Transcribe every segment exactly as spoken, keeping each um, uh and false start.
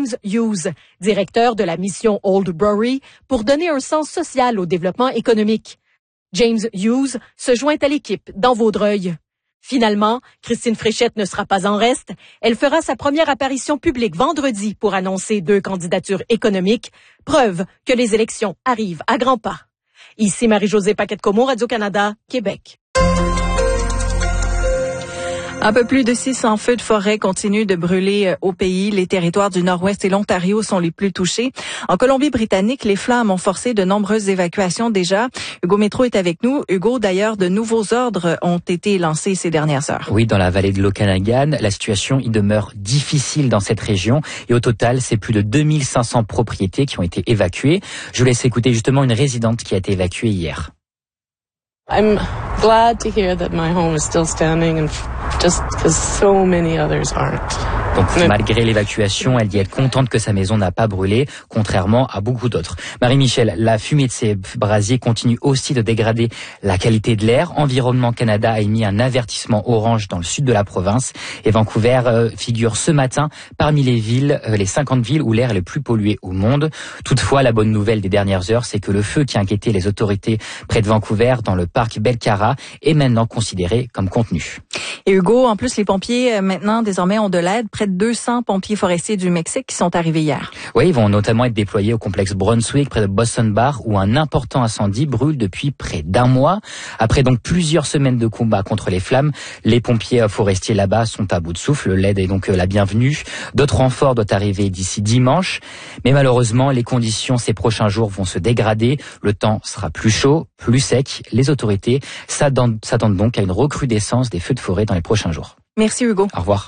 James Hughes, directeur de la mission Oldbury, pour donner un sens social au développement économique. James Hughes se joint à l'équipe dans Vaudreuil. Finalement, Christine Fréchette ne sera pas en reste. Elle fera sa première apparition publique vendredi pour annoncer deux candidatures économiques, preuve que les élections arrivent à grands pas. Ici Marie-Josée Paquette-Comeau, Radio-Canada, Québec. Un peu plus de six cents feux de forêt continuent de brûler au pays. Les territoires du Nord-Ouest et l'Ontario sont les plus touchés. En Colombie-Britannique, les flammes ont forcé de nombreuses évacuations déjà. Hugo Métro est avec nous. Hugo, d'ailleurs, de nouveaux ordres ont été lancés ces dernières heures. Oui, dans la vallée de l'Okanagan, la situation y demeure difficile dans cette région. Et au total, c'est plus de deux mille cinq cents propriétés qui ont été évacuées. Je vous laisse écouter justement une résidente qui a été évacuée hier. I'm glad to hear that my home is still standing and just because so many others aren't. Donc, malgré l'évacuation, elle dit être contente que sa maison n'a pas brûlé, contrairement à beaucoup d'autres. Marie-Michel, la fumée de ces brasiers continue aussi de dégrader la qualité de l'air. Environnement Canada a émis un avertissement orange dans le sud de la province. Et Vancouver euh, figure ce matin parmi les villes, euh, les cinquante villes où l'air est le plus pollué au monde. Toutefois, la bonne nouvelle des dernières heures, c'est que le feu qui inquiétait les autorités près de Vancouver, dans le parc Belcara, est maintenant considéré comme contenu. Et Hugo, en plus, les pompiers, maintenant, désormais, ont de l'aide. Près de deux cents pompiers forestiers du Mexique qui sont arrivés hier. Oui, ils vont notamment être déployés au complexe Brunswick, près de Boston Bar, où un important incendie brûle depuis près d'un mois. Après donc plusieurs semaines de combat contre les flammes, les pompiers forestiers là-bas sont à bout de souffle. L'aide est donc la bienvenue. D'autres renforts doivent arriver d'ici dimanche. Mais malheureusement, les conditions ces prochains jours vont se dégrader. Le temps sera plus chaud, plus sec. Les autorités s'attendent donc à une recrudescence des feux de forêt dans les prochains jours. Merci Hugo. Au revoir.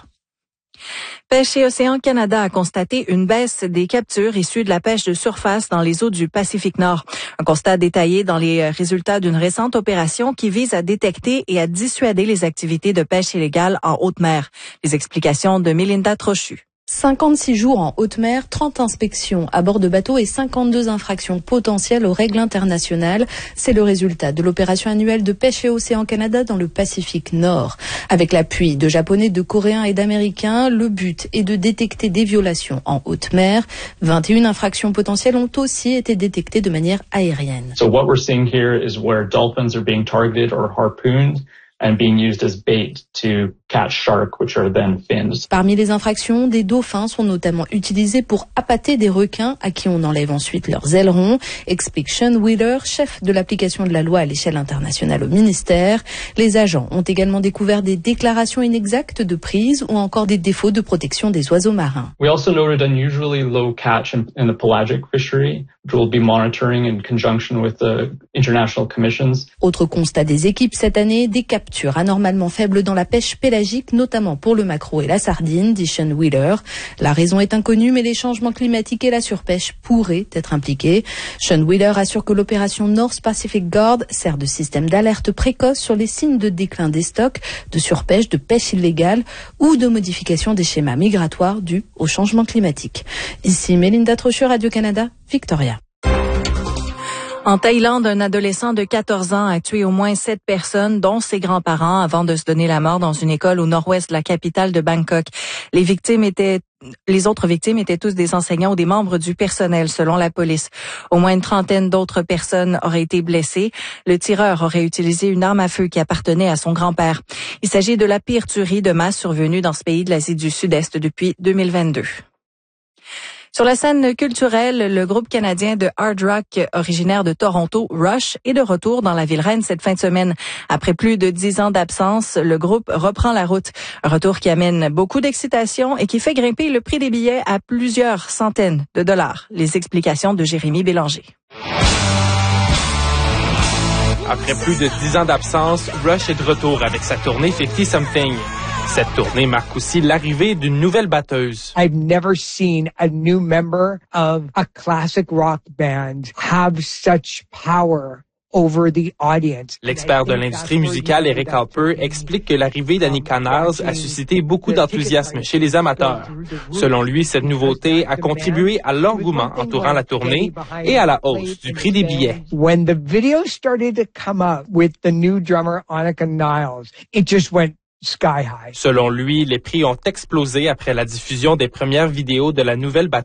Pêche et Océan Canada a constaté une baisse des captures issues de la pêche de surface dans les eaux du Pacifique Nord. Un constat détaillé dans les résultats d'une récente opération qui vise à détecter et à dissuader les activités de pêche illégale en haute mer. Les explications de Mélinda Trochu. cinquante-six jours en haute mer, trente inspections à bord de bateaux et cinquante-deux infractions potentielles aux règles internationales. C'est le résultat de l'opération annuelle de pêche et océan Canada dans le Pacifique Nord. Avec l'appui de Japonais, de Coréens et d'Américains, le but est de détecter des violations en haute mer. vingt et une infractions potentielles ont aussi été détectées de manière aérienne. So what we're seeing here is where dolphins are being targeted or harpooned and being used as bait to catch shark, which are then fins. Parmi les infractions, des dauphins sont notamment utilisés pour appâter des requins à qui on enlève ensuite leurs ailerons, explique Sean Wheeler, chef de l'application de la loi à l'échelle internationale au ministère. Les agents ont également découvert des déclarations inexactes de prise ou encore des défauts de protection des oiseaux marins. We also noted unusually low catch in, in the pelagic fishery, which we'll be monitoring in conjunction with the international commissions. Autre constat des équipes cette année, des captures anormalement faibles dans la pêche pélagique, notamment pour le maquereau et la sardine, dit Sean Wheeler. La raison est inconnue, mais les changements climatiques et la surpêche pourraient être impliqués. Sean Wheeler assure que l'opération North Pacific Guard sert de système d'alerte précoce sur les signes de déclin des stocks, de surpêche, de pêche illégale ou de modification des schémas migratoires dus au changement climatique. Ici Mélinda Trochu, Radio-Canada, Victoria. En Thaïlande, un adolescent de quatorze ans a tué au moins sept personnes, dont ses grands-parents, avant de se donner la mort dans une école au nord-ouest de la capitale de Bangkok. Les victimes étaient Les autres victimes étaient tous des enseignants ou des membres du personnel, selon la police. Au moins une trentaine d'autres personnes auraient été blessées. Le tireur aurait utilisé une arme à feu qui appartenait à son grand-père. Il s'agit de la pire tuerie de masse survenue dans ce pays de l'Asie du Sud-Est depuis deux mille vingt-deux. Sur la scène culturelle, le groupe canadien de hard rock originaire de Toronto, Rush, est de retour dans la ville reine cette fin de semaine. Après plus de dix ans d'absence, le groupe reprend la route. Un retour qui amène beaucoup d'excitation et qui fait grimper le prix des billets à plusieurs centaines de dollars. Les explications de Jérémy Bélanger. Après plus de dix ans d'absence, Rush est de retour avec sa tournée cinquante something. Cette tournée marque aussi l'arrivée d'une nouvelle batteuse. I've never seen a new member of a classic rock band have such power over the audience. L'expert de l'industrie musicale Eric Alper explique que l'arrivée d'Annika Niles a suscité beaucoup d'enthousiasme chez les amateurs. Selon lui, cette nouveauté a contribué à l'engouement entourant la tournée et à la hausse du prix des billets. When the video started to come up with the new drummer Annika Niles, it just went sky high. Selon lui, les prix ont explosé après la diffusion des premières vidéos de la nouvelle batteuse.